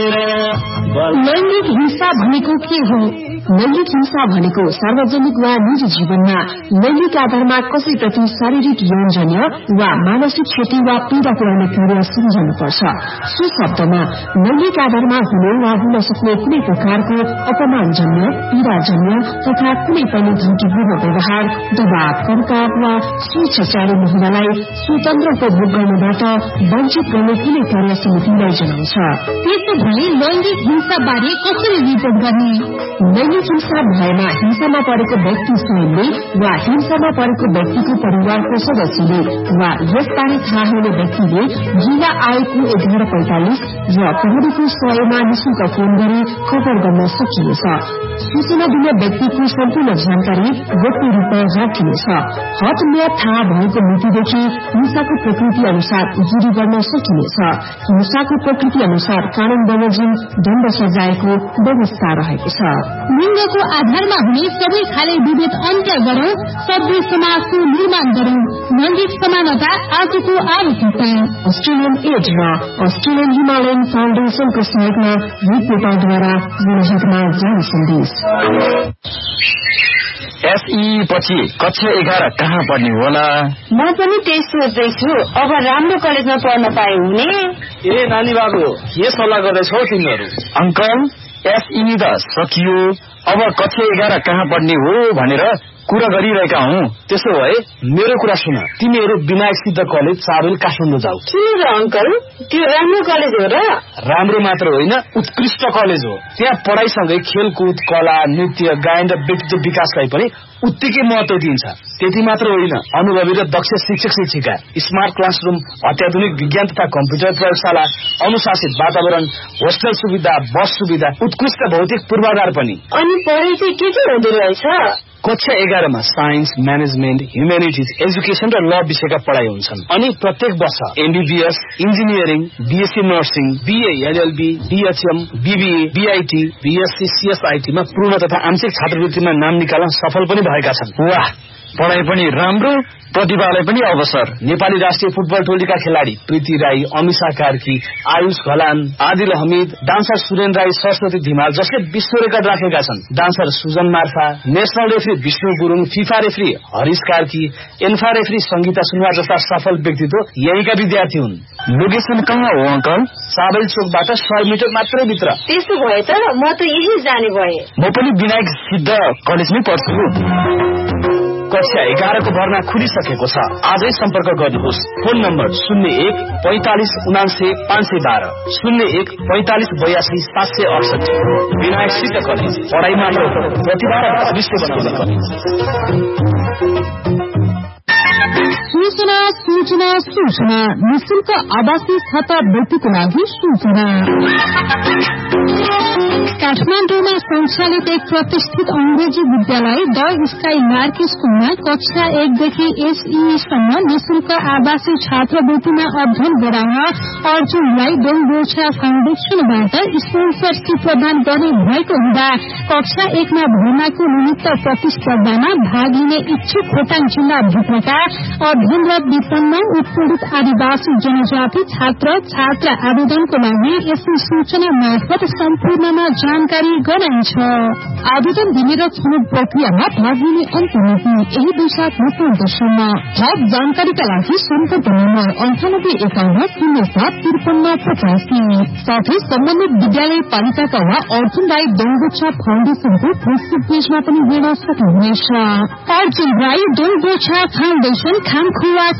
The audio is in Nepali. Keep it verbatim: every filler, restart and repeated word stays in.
लैंगिक हिंसा भनेको के हो? लैंगिक हिंसा भनेको सार्वजनिक वा निजी जीवनमा लैंगिक आधारमा कसैप्रति शारीरिक यौनजन्य वा मानसिक क्षति वा पीड़ा पुर्याउने कार्य सम्झनुपर्छ। सो शब्दमा लैंगिक आधारमा हुने वा हुन सक्ने कुनै प्रकारको अपमानजन्य, पीड़ाजन्य तथा कुनै पनि धम्कीपूर्ण व्यवहार, दबाव, कर्काव वा स्वेच्छाचारी महिलालाई स्वतन्त्र उपभोग गर्नबाट वञ्चित गर्ने कुनै कार्य समितिलाई जनाउँछ। त्यसो भए लैंगिक हिंसा बारे कसरी रिपोर्ट गर्ने? लैंगिक हिंसा भएमा हिंसामा परेको व्यक्ति स्वयंले वा हिंसामा परेको व्यक्तिको परिवारको सदस्यले वा यसबारे थाहा हुने व्यक्तिले जिल्ला आयोगको एघार पैंतालिस र प्रहरीको सयमा निशुल्क फोन गरी खबर गर्न सकिनेछ। सूचना दिने व्यक्तिको सम्पूर्ण जानकारी गोप्य रूपमा राखिनेछ। हद म्याद थाहा भएको मितिदेखि हिंसाको प्रकृति अनुसार जुरी गर्न सकिनेछ। हिंसाको प्रकृति अनुसार कानून बमोजिम दण्ड सजायको व्यवस्था रहेको छ। लिंगको आधारमा हुने सबै खाले विभेद अन्त्य गरौं, सभ्य समाजको निर्माण गरौं। लैंगिक समानता आजको आवश्यकता। अस्ट्रेलियन एड र अस्ट्रेलियन हिमालयन फाउन्डेशनको सहयोगमा रिपोर्टरद्वारा जनहितमा जारी सन्देश। एसई पछि कक्षा एघार कहाँ पढ्ने होला? म पनि त्यही सोच्दैछु। अब राम्रो कलेजमा पढ्न पाए हुने। ए नानी बाबु, के सल्लाह गर्दैछौ तिमीहरू? अंकल, एसई त सकियो, अब कक्षा एघार कहाँ पढ्ने हो भनेर कुरा गरिरहेका हौ। त्यसो भए मेरो कुरा सुन, तिमीहरू विनायक सिद्ध कलेज चाबेल काठमाडौँ जाऊ। किन र अंकल, त्यो राम्रो कलेज हो र? राम्रो मात्र होइन, उत्कृष्ट कलेज हो। त्यहाँ पढाइसँगै खेलकुद, कला, नृत्य, गायन र व्यक्तित्व विकासलाई पनि उत्तिकै महत्व दिइन्छ। त्यति मात्र होइन, अनुभवी र दक्ष शिक्षक शिक्षिका, स्मार्ट क्लासरूम, अत्याधुनिक विज्ञान तथा कम्प्युटर प्रयोगशाला, अनुशासित वातावरण, होस्टेल सुविधा, बस सुविधा, उत्कृष्ट भौतिक पूर्वाधार पनि। अनि पढाइ चाहिँ के के हुँदो रहेछ? कक्षा एघारमा साइन्स, म्यानेजमेन्ट, ह्युमेनिटिज, एजुकेसन र ल विषयका पढाइ हुन्छन्। अनि प्रत्येक वर्ष MBBS, engineering, BSc nursing, BA, LLB, DHM, BBA, BIT, BSc, CSIT मा पूर्ण तथा आंशिक छात्रवृत्तिमा नाम निकाल्न सफल पनि भएका छन्। वाह, पढाइ पनि राम्रो, प्रतिभालाई पनि अवसर। नेपाली राष्ट्रिय फुटबल टोलीका खेलाडी प्रीति राई, अमिषा कार्की, आयुष घलान, आदिल हमिद, डान्सर सुरेन राई, सरस्वती धिमाल जसले विश्व रेकर्ड राखेका छन्, dancer Sujan Marpha, national referee Vishnu Gurung, FIFA referee Harish Karki, ANFA referee Sangeeta Sunuwar जस्ता सफल व्यक्तित्व यहीँका विद्यार्थी हुन्। लोकेसन कहाँ हो अंकल? साबेल चोकबाट सय मिटर मात्रै भित्र। त्यसो भए त म त यही जाने भए। म पनि विनायक सिद्ध कलेजमै पढ्छु। कक्षा एघारको भर्ना खुलिसकेको छ। आजै सम्पर्क गर्नुहोस्। फोन नम्बर शून्य एक पैंतालिस उनासे पाँच सय बाह्र, शून्य एक पैंतालिस बयासी सात सय अडसठी। विनायक सिद्ध कलेज, पढाइ मात्र प्रतिभा र भविष्य बनाउने कलेज। सूचना सूचना सूचना निशुल्क आवासीय छात्रवृत्तिको लागि सूचना। काठमाडौँमा सञ्चालित एक प्रतिष्ठित अंग्रेजी विद्यालय द स्काई मार्क स्कूलमा कक्षा एकदेखि एसईसम्म निशुल्क आवासीय छात्रवृत्तिमा अध्ययन गराउन अर्जुनलाई डोङबोछा फाउन्डेशनबाट स्पोन्सरशिप प्रदान गर्ने भएको हुँदा कक्षा एकमा भर्नाको निमित्त प्रतिस्पर्धामा भाग लिने इच्छुक खोटाङ जिल्लाभित्रका अध्ययनरत विपन्न उत्पीड़ित आदिवासी जनजाति छात्र छात्रा आवेदनको लागि यसै सूचना मार्फत सम्पूर्णमा जानकारी गराइन्छ। आवेदन दिने र छनौट प्रक्रियामा भाग लिने अन्तिम मिति यही वैशाख मध्य। थप जानकारीका लागि सम्पर्क नम्बर अन्ठानब्बे एकाउन्न शून्य सात त्रिपन्न पचासी, साथै सम्बन्धित विद्यालय पालिकाका वा अर्जुन राई डोङबोछा फाउन्डेशनको फेसबुक पेजमा पनि हेर्न सक्नुहुनेछ। अर्जुन राई डोङबोछा फाउन्डेशन, खामखुवा